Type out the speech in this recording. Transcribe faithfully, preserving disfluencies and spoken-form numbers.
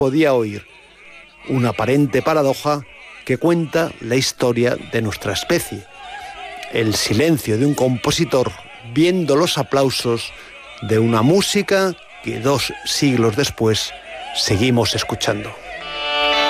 podía oír. Una aparente paradoja que cuenta la historia de nuestra especie. El silencio de un compositor viendo los aplausos de una música que dos siglos después seguimos escuchando.